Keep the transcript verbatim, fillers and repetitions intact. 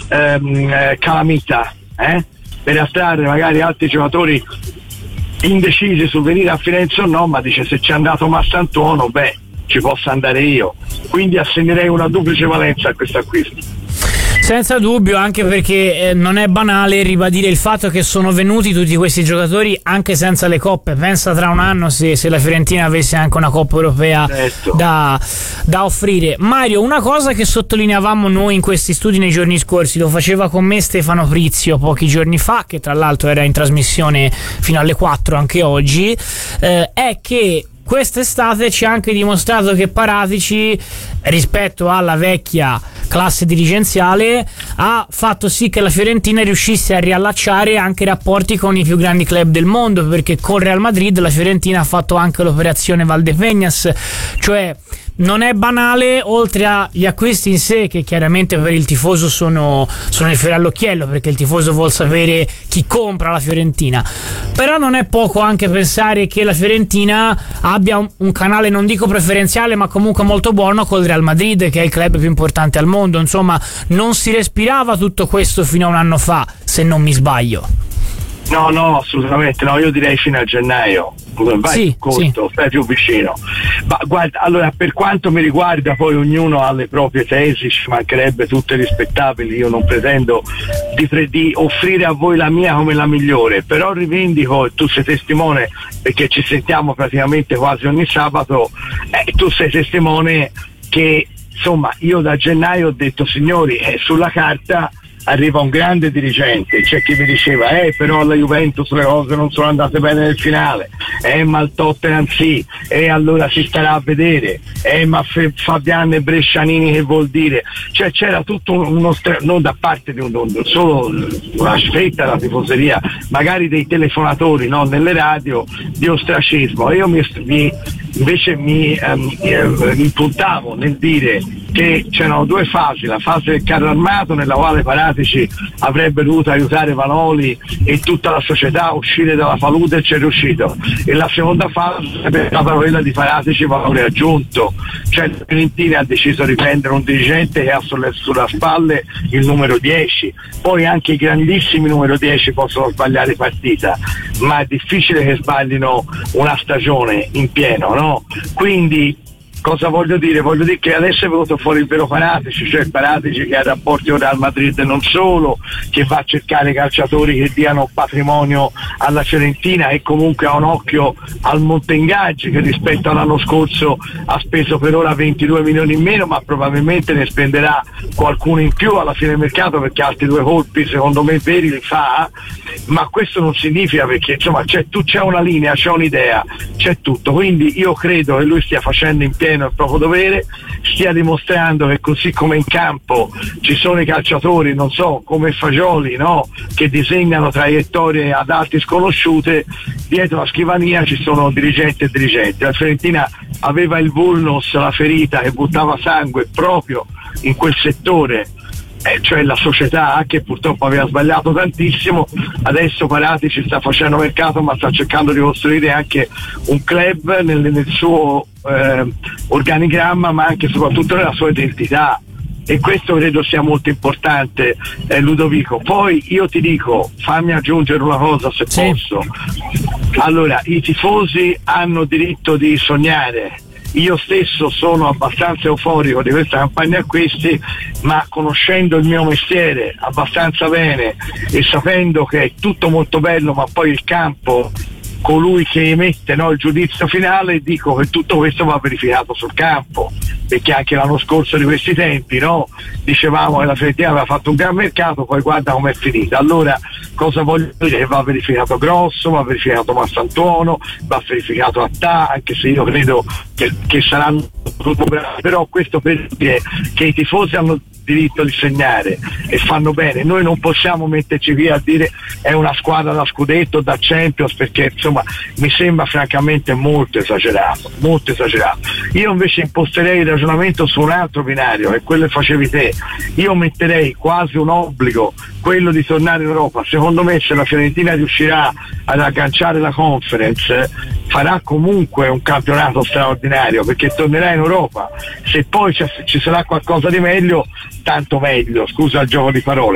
ehm, eh, calamita, eh? per attrarre magari altri giocatori indecisi sul venire a Firenze o no, ma dice se c'è andato Massantuono, beh, ci posso andare io, quindi assegnerei una duplice valenza a questo acquisto. Senza dubbio, anche perché eh, non è banale ribadire il fatto che sono venuti tutti questi giocatori anche senza le coppe. Pensa tra un anno se, se la Fiorentina avesse anche una Coppa Europea certo. da, da offrire. Mario, una cosa che sottolineavamo noi in questi studi nei giorni scorsi, lo faceva con me Stefano Prizio pochi giorni fa, che tra l'altro era in trasmissione fino alle quattro anche oggi, eh, è che quest'estate ci ha anche dimostrato che Paratici, rispetto alla vecchia classe dirigenziale, ha fatto sì che la Fiorentina riuscisse a riallacciare anche rapporti con i più grandi club del mondo, perché con Real Madrid la Fiorentina ha fatto anche l'operazione Valdepeñas, cioè non è banale, oltre agli acquisti in sé, che chiaramente per il tifoso sono, sono il fiore all'occhiello, perché il tifoso vuol sapere chi compra la Fiorentina, però non è poco anche pensare che la Fiorentina abbia un, un canale, non dico preferenziale, ma comunque molto buono col Real Madrid, che è il club più importante al mondo. Insomma, non si respirava tutto questo fino a un anno fa, se non mi sbaglio. No, no, assolutamente no, io direi fino a gennaio. Vai, sì, conto, sì. stai più vicino. Ma guarda, allora, per quanto mi riguarda, poi ognuno ha le proprie tesi, ci mancherebbe, tutte rispettabili, io non pretendo di, pre- di offrire a voi la mia come la migliore, però rivendico, e tu sei testimone perché ci sentiamo praticamente quasi ogni sabato, eh, tu sei testimone che insomma io da gennaio ho detto signori, eh, sulla carta arriva un grande dirigente, c'è chi mi diceva eh però alla Juventus le cose non sono andate bene nel finale, eh ma il Tottenham sì, e eh, allora si starà a vedere, eh ma F- Fabiano e Brescianini che vuol dire, cioè c'era tutto uno stra- non da parte di un, un solo una sfetta della tifoseria, magari dei telefonatori, no, nelle radio, di ostracismo. Io mi, mi invece mi um, impuntavo nel dire che c'erano due fasi, la fase del carro armato nella quale Paratici avrebbe dovuto aiutare Vanoli e tutta la società a uscire dalla palude, e ci è riuscito, e la seconda fase è stata quella di Paratici valore aggiunto, cioè la Fiorentina ha deciso di prendere un dirigente che ha sulle, sulla spalle il numero dieci, poi anche i grandissimi numero dieci possono sbagliare partita, ma è difficile che sbaglino una stagione in pieno, no? Quindi cosa voglio dire? Voglio dire che adesso è venuto fuori il vero Paratici, cioè Paratici che ha rapporti con Real Madrid e non solo, che va a cercare calciatori che diano patrimonio alla Fiorentina e comunque ha un occhio al monte ingaggi, che rispetto all'anno scorso ha speso per ora ventidue milioni in meno, ma probabilmente ne spenderà qualcuno in più alla fine del mercato, perché altri due colpi secondo me veri li fa, ma questo non significa, perché insomma c'è, tu, c'è una linea, c'è un'idea, c'è tutto, quindi io credo che lui stia facendo in pieno il proprio dovere, stia dimostrando che così come in campo ci sono i calciatori, non so, come Fagioli, no, che disegnano traiettorie ad alti sconosciute, dietro la scrivania ci sono dirigenti e dirigenti. La Fiorentina aveva il vulnus, la ferita che buttava sangue proprio in quel settore, Eh, cioè la società, che purtroppo aveva sbagliato tantissimo. Adesso Paratici sta facendo mercato, ma sta cercando di costruire anche un club nel, nel suo eh, organigramma, ma anche e soprattutto nella sua identità, e questo credo sia molto importante, eh, Ludovico. Poi io ti dico, fammi aggiungere una cosa se sì. posso. Allora, i tifosi hanno diritto di sognare. Io stesso sono abbastanza euforico di questa campagna acquisti, ma conoscendo il mio mestiere abbastanza bene e sapendo che è tutto molto bello, ma poi il campo, colui che emette, no, il giudizio finale, dico che tutto questo va verificato sul campo, perché anche l'anno scorso di questi tempi, no, dicevamo che la Fiorentina aveva fatto un gran mercato, poi guarda com'è finita. Allora cosa voglio dire? Che va verificato Grosso, va verificato Massantuono, va verificato Attà, anche se io credo che, che saranno tutto bravi, però questo per dire che i tifosi hanno diritto di segnare e fanno bene. Noi non possiamo metterci via a dire è una squadra da scudetto, da Champions, perché insomma mi sembra francamente molto esagerato, molto esagerato. Io invece imposterei il ragionamento su un altro binario, e quello che facevi te. Io metterei quasi un obbligo quello di tornare in Europa. Secondo me, se la Fiorentina riuscirà ad agganciare la Conference, farà comunque un campionato straordinario, perché tornerà in Europa. Se poi ci sarà qualcosa di meglio, tanto meglio, scusa il gioco di parole.